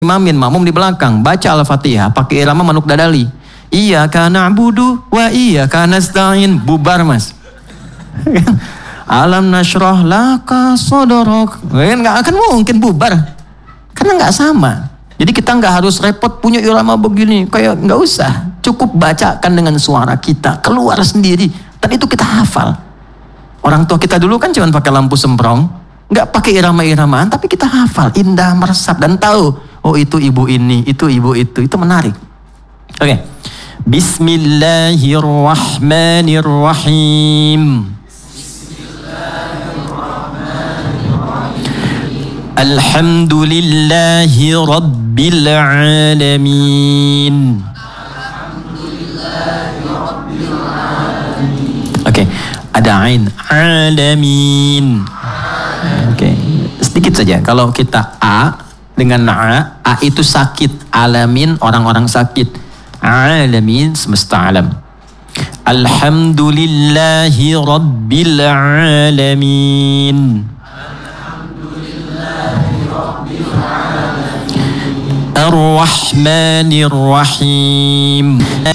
imamin, makmum di belakang, baca Al-Fatihah pakai irama Manuk Dadali. Iyyaka na'budu wa iyyaka nasta'in, bubar mas. Alam nashrah laka sadrak, nggak akan mungkin bubar, karena nggak sama. Jadi kita nggak harus repot punya irama begini, kayak nggak usah, cukup bacakan dengan suara kita keluar sendiri, dan itu kita hafal. Orang tua kita dulu kan cuma pakai lampu semprong, nggak pakai irama-iramaan, tapi kita hafal, indah, meresap, dan tahu, oh itu ibu ini, itu ibu itu menarik. Oke. Bismillahirrahmanirrahim. Alhamdulillahi Rabbil Alamin. Oke, ada ain, alamin. Oke, sedikit saja. Kalau kita A dengan A itu sakit, alamin orang-orang sakit, alamin semesta alam. Alhamdulillahi Rabbil Alamin. Ar-Rahmanir-Rahim.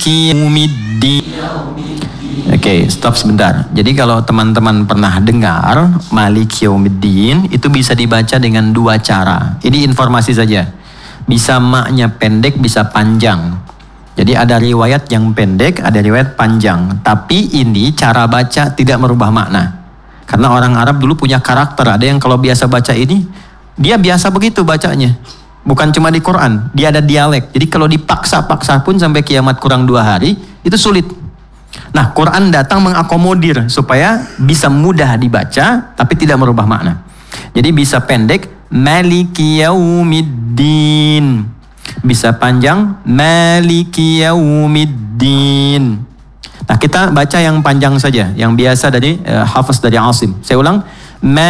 Oke, stop sebentar. Jadi kalau teman-teman pernah dengar Maliki Yaumiddin, itu bisa dibaca dengan dua cara. Ini informasi saja. Bisa maknya pendek, bisa panjang. Jadi ada riwayat yang pendek, ada riwayat panjang. Tapi ini cara baca tidak merubah makna. Karena orang Arab dulu punya karakter. Ada yang kalau biasa baca ini, dia biasa begitu bacanya. Bukan cuma di Quran, dia ada dialek. Jadi kalau dipaksa-paksa pun sampai kiamat kurang 2 hari, itu sulit. Nah, Quran datang mengakomodir supaya bisa mudah dibaca, tapi tidak merubah makna. Jadi bisa pendek, Maliki Yaumiddin. Bisa panjang, Maliki Yaumiddin. Nah, kita baca yang panjang saja, yang biasa dari Hafiz dari Asim. Saya ulang,